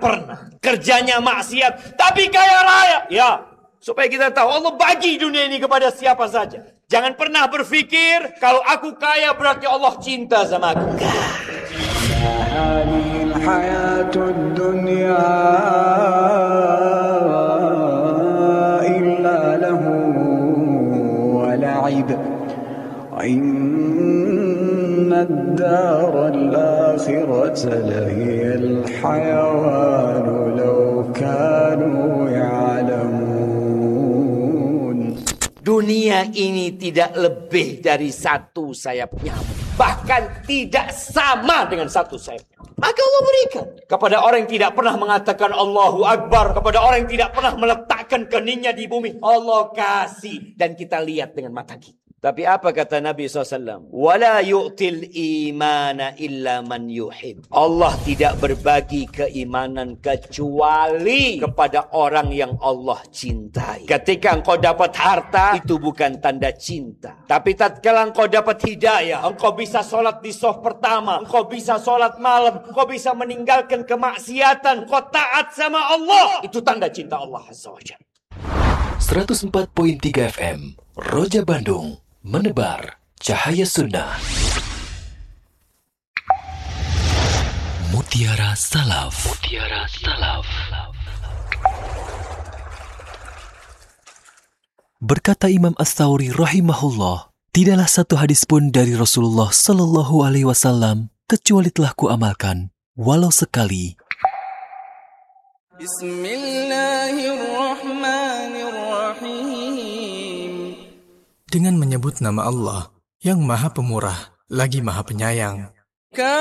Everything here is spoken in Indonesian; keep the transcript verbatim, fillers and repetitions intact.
pernah. Kerjanya maksiat, tapi kaya raya. Ya, supaya kita tahu Allah bagi dunia ini kepada siapa saja. Jangan pernah berpikir kalau aku kaya berarti Allah cinta sama aku. الدار الآخرة لهي الحيوان لو كانوا يعلمون. Dunia ini tidak lebih dari satu sayap nyamuk, bahkan tidak sama dengan satu sayap nyamuk. Maka Allah berikan kepada orang yang tidak pernah mengatakan Allahu Akbar, kepada orang yang tidak pernah meletakkan keningnya di bumi. Allah kasih dan kita lihat dengan mata kita. Tapi apa kata Nabi shallallahu alaihi wasallam? Wala yu'til imana illa man yuhib. Allah tidak berbagi keimanan kecuali kepada orang yang Allah cintai. Ketika engkau dapat harta, itu bukan tanda cinta. Tapi tatkala engkau dapat hidayah, engkau bisa sholat di shaf pertama, engkau bisa sholat malam, engkau bisa meninggalkan kemaksiatan, engkau taat sama Allah, itu tanda cinta Allah Azza wa Jalla. seratus empat koma tiga F M Roja Bandung, menebar cahaya sunnah. Mutiara Salaf. Mutiara Salaf. Berkata Imam Ats-Tsauri rahimahullah, tidaklah satu hadis pun dari Rasulullah sallallahu alaihi wasallam kecuali telah kuamalkan walau sekali. Bismillahirrahmanirrahim. Dengan menyebut nama Allah yang Maha Pemurah lagi Maha Penyayang.